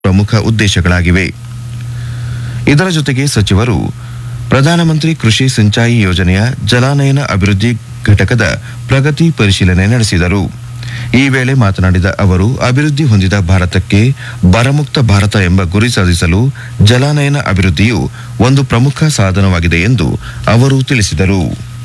ಪ್ರಮುಖ ಉದ್ದೇಶಗಳಾಗಿವೆ. ಇದರ ಜೊತೆಗೆ ಸಚಿವರು ಪ್ರಧಾನಮಂತ್ರಿ ಕೃಷಿ ಸಿಂಚಾಯಿ ಯೋಜನೆಯ ಜಲಾನಯನ ಅಭಿವೃದ್ಧಿ ಘಟಕದ ಪ್ರಗತಿ ಪರಿಶೀಲನೆ ನಡೆಸಿದರು. ಈ ವೇಳೆ ಮಾತನಾಡಿದ ಅವರು, ಅಭಿವೃದ್ಧಿ ಹೊಂದಿದ ಭಾರತಕ್ಕೆ ಬರಮುಕ್ತ ಭಾರತ ಎಂಬ ಗುರಿ ಸಾಧಿಸಲು ಜಲಾನಯನ ಅಭಿವೃದ್ಧಿಯು ಒಂದು ಪ್ರಮುಖ ಸಾಧನವಾಗಿದೆ ಎಂದು ಅವರು ತಿಳಿಸಿದರು.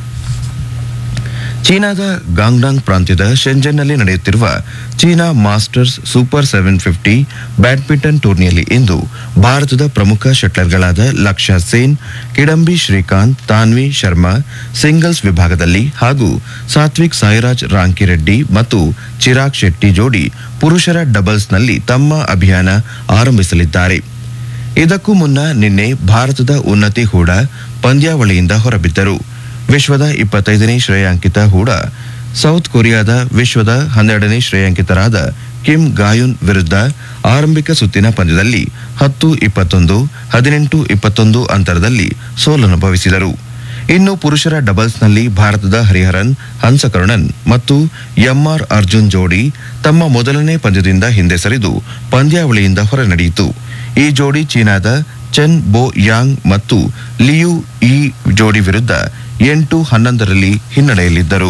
ಚೀನಾದ ಗಾಂಗ್ಡಾಂಗ್ ಪ್ರಾಂತ್ಯದ ಶೆಂಜನ್ನಲ್ಲಿ ನಡೆಯುತ್ತಿರುವ ಚೀನಾ ಮಾಸ್ಟರ್ಸ್ ಸೂಪರ್ 750 ಬ್ಯಾಡ್ಮಿಂಟನ್ ಟೂರ್ನಿಯಲ್ಲಿ ಇಂದು ಭಾರತದ ಪ್ರಮುಖ ಶಟ್ಲರ್ಗಳಾದ ಲಕ್ಷ್ಯ ಸೇನ್, ಕಿಡಂಬಿ ಶ್ರೀಕಾಂತ್, ತಾನ್ವಿ ಶರ್ಮಾ ಸಿಂಗಲ್ಸ್ ವಿಭಾಗದಲ್ಲಿ ಹಾಗೂ ಸಾತ್ವಿಕ್ ಸಾಯಿರಾಜ್ ರಾಂಕಿರೆಡ್ಡಿ ಮತ್ತು ಚಿರಾಗ್ ಶೆಟ್ಟಿ ಜೋಡಿ ಪುರುಷರ ಡಬಲ್ಸ್ನಲ್ಲಿ ತಮ್ಮ ಅಭಿಯಾನ ಆರಂಭಿಸಲಿದ್ದಾರೆ. ಇದಕ್ಕೂ ಮುನ್ನ ನಿನ್ನೆ ಭಾರತದ ಉನ್ನತಿ ಹೂಡಾ ಪಂದ್ಯಾವಳಿಯಿಂದ ಹೊರಬಿದ್ದರು. ವಿಶ್ವದ 25ನೇ ಶ್ರೇಯಾಂಕಿತ ಹೂಡಾ ಸೌತ್ ಕೊರಿಯಾದ ವಿಶ್ವದ 12ನೇ ಶ್ರೇಯಾಂಕಿತರಾದ ಕಿಮ್ ಗಾಯುನ್ ವಿರುದ್ಧ ಆರಂಭಿಕ ಸುತ್ತಿನ ಪಂದ್ಯದಲ್ಲಿ 10-21, 18-21 ಅಂತರದಲ್ಲಿ ಸೋಲನುಭವಿಸಿದರು. ಇನ್ನು ಪುರುಷರ ಡಬಲ್ಸ್ನಲ್ಲಿ ಭಾರತದ ಹರಿಹರನ್ ಹಂಸಕರುಣನ್ ಮತ್ತು ಎಂಆರ್ ಅರ್ಜುನ್ ಜೋಡಿ ತಮ್ಮ ಮೊದಲನೇ ಪಂದ್ಯದಿಂದ ಹಿಂದೆ ಸರಿದು ಪಂದ್ಯಾವಳಿಯಿಂದ ಹೊರನಡೆಯಿತು. ಈ ಜೋಡಿ ಚೀನಾದ ಚೆನ್ ಬೋ ಯಾಂಗ್ ಮತ್ತು ಲಿಯು ಈ ಜೋಡಿ ವಿರುದ್ಧ 8-11ರಲ್ಲಿ ಹಿನ್ನಡೆಯಲ್ಲಿದ್ದರು.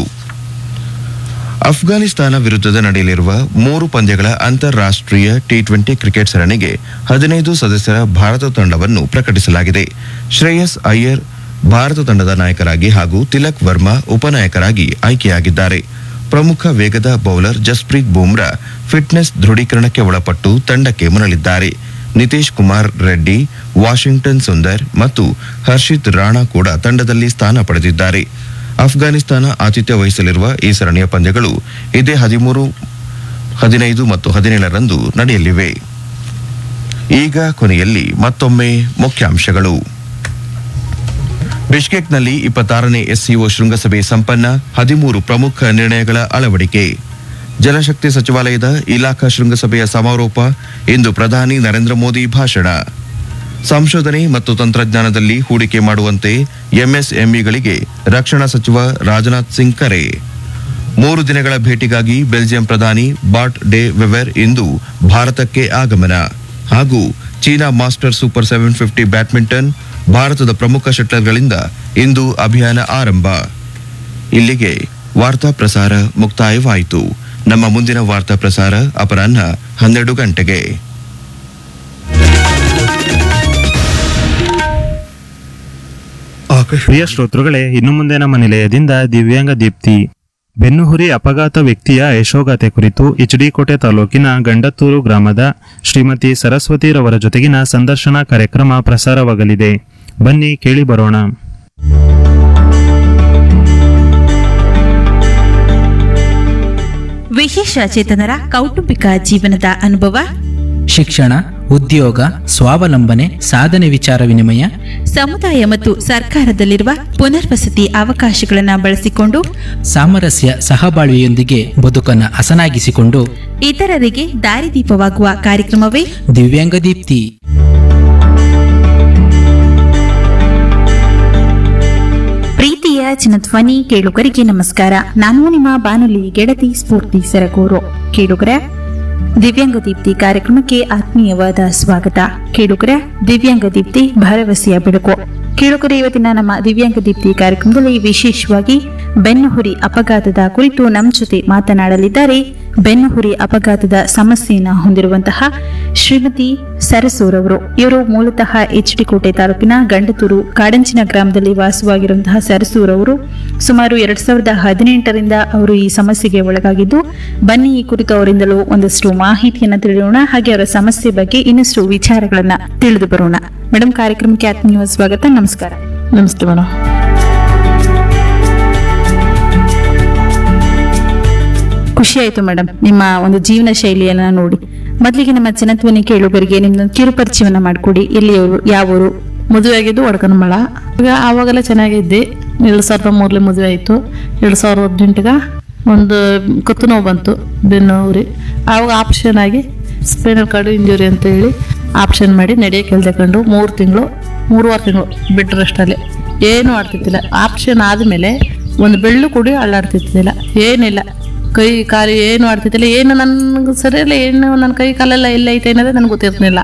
ಅಫ್ಘಾನಿಸ್ತಾನ ವಿರುದ್ಧದ ನಡೆಯಲಿರುವ 3 ಪಂದ್ಯಗಳ ಅಂತಾರಾಷ್ಟ್ರೀಯ ಟಿ20 ಕ್ರಿಕೆಟ್ ಸರಣಿಗೆ 15 ಸದಸ್ಯರ ಭಾರತ ತಂಡವನ್ನು ಪ್ರಕಟಿಸಲಾಗಿದೆ. ಶ್ರೇಯಸ್ ಅಯ್ಯರ್ ಭಾರತ ತಂಡದ ನಾಯಕರಾಗಿ ಹಾಗೂ ತಿಲಕ್ ವರ್ಮಾ ಉಪನಾಯಕರಾಗಿ ಆಯ್ಕೆಯಾಗಿದ್ದಾರೆ. ಪ್ರಮುಖ ವೇಗದ ಬೌಲರ್ ಜಸ್ಪ್ರೀತ್ ಬೂಮ್ರಾ ಫಿಟ್ನೆಸ್ ದೃಢೀಕರಣಕ್ಕೆ ಒಳಪಟ್ಟು ತಂಡಕ್ಕೆ ಮರಳಿದ್ದಾರೆ. ನಿತೀಶ್ ಕುಮಾರ್ ರೆಡ್ಡಿ, ವಾಷಿಂಗ್ಟನ್ ಸುಂದರ್ ಮತ್ತು ಹರ್ಷಿತ್ ರಾಣಾ ಕೂಡ ತಂಡದಲ್ಲಿ ಸ್ಥಾನ ಪಡೆದಿದ್ದಾರೆ. ಅಫ್ಘಾನಿಸ್ತಾನ ಆತಿಥ್ಯ ವಹಿಸಲಿರುವ ಈ ಸರಣಿಯ ಪಂದ್ಯಗಳು ಇದೇ 13, 15 ಮತ್ತು 17ರಂದು ನಡೆಯಲಿವೆ. ಈಗ ಕೊನೆಯಲ್ಲಿ ಮತ್ತೊಮ್ಮೆ ಮುಖ್ಯಾಂಶಗಳು. ಬಿಷ್ಕೇಕ್ನಲ್ಲಿ 26ನೇ ಎಸ್ಸಿಒ ಶೃಂಗಸಭೆ ಸಂಪನ್ನ, 13 ಪ್ರಮುಖ ನಿರ್ಣಯಗಳ ಅಳವಡಿಕೆ. ಜಲಶಕ್ತಿ ಸಚಿವಾಲಯದ ಇಲಾಖಾ ಶೃಂಗಸಭೆಯ ಸಮಾರೋಪ, ಇಂದು ಪ್ರಧಾನಿ ನರೇಂದ್ರ ಮೋದಿ ಭಾಷಣ. ಸಂಶೋಧನೆ ಮತ್ತು ತಂತ್ರಜ್ಞಾನದಲ್ಲಿ ಹೂಡಿಕೆ ಮಾಡುವಂತೆ ಎಂಎಸ್ಎಂಇಗಳಿಗೆ ರಕ್ಷಣಾ ಸಚಿವ ರಾಜನಾಥ್ ಸಿಂಗ್ ಕರೆ. 3 ದಿನಗಳ ಭೇಟಿಗಾಗಿ ಬೆಲ್ಜಿಯಂ ಪ್ರಧಾನಿ ಬಾಟ್ ಡೆ ವೆವೆರ್ ಇಂದು ಭಾರತಕ್ಕೆ ಆಗಮನ. ಹಾಗೂ ಚೀನಾ ಮಾಸ್ಟರ್ ಸೂಪರ್ 750 ಬ್ಯಾಡ್ಮಿಂಟನ್, ಭಾರತದ ಪ್ರಮುಖ ಶಟ್ಲರ್ಗಳಿಂದ ಇಂದು ಅಭಿಯಾನ ಆರಂಭ. ಇಲ್ಲಿಗೆ ವಾರ್ತಾ ಪ್ರಸಾರ ಮುಕ್ತಾಯವಾಯಿತು. ನಮ್ಮ ಮುಂದಿನ ವಾರ್ತಾ ಪ್ರಸಾರ ಅಪರಾಹ್ನ 12 ಗಂಟೆಗೆ. ಪ್ರಿಯ ಶ್ರೋತೃಗಳೇ, ಇನ್ನು ಮುಂದೆ ನಮ್ಮ ನಿಲಯದಿಂದ ದಿವ್ಯಾಂಗ ದೀಪ್ತಿ ಬೆನ್ನುಹುರಿ ಅಪಘಾತ ವ್ಯಕ್ತಿಯ ಯಶೋಗಾಥೆ ಕುರಿತು ಎಚ್ಡಿ ಕೋಟೆ ತಾಲೂಕಿನ ಗಂಡತ್ತೂರು ಗ್ರಾಮದ ಶ್ರೀಮತಿ ಸರಸ್ವತಿರವರ ಜೊತೆಗಿನ ಸಂದರ್ಶನ ಕಾರ್ಯಕ್ರಮ ಪ್ರಸಾರವಾಗಲಿದೆ. ಬನ್ನಿ ಕೇಳಿ ಬರೋಣ. ವಿಶೇಷ ಚೇತನರ ಕೌಟುಂಬಿಕ ಜೀವನದ ಅನುಭವ, ಶಿಕ್ಷಣ, ಉದ್ಯೋಗ, ಸ್ವಾವಲಂಬನೆ, ಸಾಧನೆ ವಿಚಾರ ವಿನಿಮಯ, ಸಮುದಾಯ ಮತ್ತು ಸರ್ಕಾರದಲ್ಲಿರುವ ಪುನರ್ವಸತಿ ಅವಕಾಶಗಳನ್ನು ಬಳಸಿಕೊಂಡು ಸಾಮರಸ್ಯ ಸಹಬಾಳ್ವೆಯೊಂದಿಗೆ ಬದುಕನ್ನು ಹಸನಾಗಿಸಿಕೊಂಡು ಇತರರಿಗೆ ದಾರಿದೀಪವಾಗುವ ಕಾರ್ಯಕ್ರಮವೇ ದಿವ್ಯಾಂಗ ದೀಪ್ತಿ. ಪ್ರೀತಿಯ ಜನಧ್ವನಿ ಕೇಳುಗರಿಗೆ ನಮಸ್ಕಾರ. ನಾನು ನಿಮ್ಮ ಬಾನುಲಿ ಗೆಳತಿ ಸ್ಫೂರ್ತಿ ಸರಗೂರು. ಕೇಳುಗರ, ದಿವ್ಯಾಂಗ ದೀಪ್ತಿ ಕಾರ್ಯಕ್ರಮಕ್ಕೆ ಆತ್ಮೀಯವಾದ ಸ್ವಾಗತ. ಕೇಳುಗರ, ದಿವ್ಯಾಂಗ ದೀಪ್ತಿ ಭರವಸೆಯ ಬೆಳಕು. ಕೇಳುಗರ, ಇವತ್ತಿನ ನಮ್ಮ ದಿವ್ಯಾಂಗ ದೀಪ್ತಿ ಕಾರ್ಯಕ್ರಮದಲ್ಲಿ ವಿಶೇಷವಾಗಿ ಬೆನ್ನುಹುರಿ ಅಪಘಾತದ ಕುರಿತು ನಮ್ಮ ಜೊತೆ ಮಾತನಾಡಲಿದ್ದಾರೆ ಬೆನ್ನುಹುರಿ ಅಪಘಾತದ ಸಮಸ್ಯೆಯನ್ನು ಹೊಂದಿರುವಂತಹ ಶ್ರೀಮತಿ ಸರಸೂರವರು. ಇವರು ಮೂಲತಃ ಎಚ್ಡಿ ಕೋಟೆ ತಾಲೂಕಿನ ಗಂಡತೂರು ಕಾಡಂಚಿನ ಗ್ರಾಮದಲ್ಲಿ ವಾಸವಾಗಿರುವಂತಹ ಸರಸೂರವರು ಸುಮಾರು 2018ರಿಂದ ಅವರು ಈ ಸಮಸ್ಯೆಗೆ ಒಳಗಾಗಿದ್ದು, ಬನ್ನಿ ಈ ಕುರಿತು ಅವರಿಂದಲೂ ಒಂದಷ್ಟು ಮಾಹಿತಿಯನ್ನು ತಿಳಿಯೋಣ, ಹಾಗೆ ಅವರ ಸಮಸ್ಯೆ ಬಗ್ಗೆ ಇನ್ನಷ್ಟು ವಿಚಾರಗಳನ್ನ ತಿಳಿದು ಬರೋಣ. ಮೇಡಮ್, ಕಾರ್ಯಕ್ರಮಕ್ಕೆ ಆತ್ಮೀಯ ಸ್ವಾಗತ. ನಮಸ್ಕಾರ. ನಮಸ್ತೆ ಮೇಡಮ್. ಖುಷಿ ಆಯ್ತು ಮೇಡಮ್ ನಿಮ್ಮ ಒಂದು ಜೀವನ ಶೈಲಿಯನ್ನ ನೋಡಿ. ಮೊದಲಿಗೆ ನಮ್ಮ ಜನಧ್ವನಿ ಕೇಳುಗರಿಗೆ ನಿಮ್ದೊಂದು ಕಿರುಪರಿಚಯವನ್ನ ಮಾಡಿಕೊಡಿ. ಎಲ್ಲಿಯವರು, ಯಾವೂರು? ಮದುವೆ ಆಗಿದ್ದು ಒಡಕನಮಳ. ಈಗ ಆವಾಗೆಲ್ಲ ಚೆನ್ನಾಗಿದ್ದೆ. 2003 ಮದುವೆ ಆಯಿತು. 2018 ಒಂದು ಕತ್ತು ನೋವು ಬಂತು, ಬೆನ್ನು ಉರಿ. ಆವಾಗ ಆಪ್ಷನ್ ಆಗಿ ಸ್ಪೈನಲ್ ಕಾರ್ಡ್ ಇಂಜುರಿ ಅಂತ ಹೇಳಿ ಆಪ್ಷನ್ ಮಾಡಿ ನಡೆಯೋಕೆ ಹೇಳ್ಕೊಂಡು 3-3.5 ತಿಂಗಳು ಬೆಡ್ ರೆಸ್ಟಲ್ಲೇ ಏನೂ ಆಡ್ತಿದ್ದಿಲ್ಲ. ಆಪ್ಷನ್ ಆದಮೇಲೆ ಒಂದು ಬೆಳ್ಳು ಕುಡಿ ಅಳ್ಳಾಡ್ತಿದ್ದಿಲ್ಲ, ಏನಿಲ್ಲ. ಕೈ ಕಾಲು ಏನು ಆಡ್ತಿದ್ದಿಲ್ಲ, ಏನು ನನ್ಗೆ ಸರಿಯಲ್ಲ, ಏನು ನನ್ನ ಕೈ ಕಾಲೆಲ್ಲ ಎಲ್ಲ ಐತೆ ಅನ್ನೋದೇ ನನಗೆ ಗೊತ್ತಿರ್ಲಿಲ್ಲ.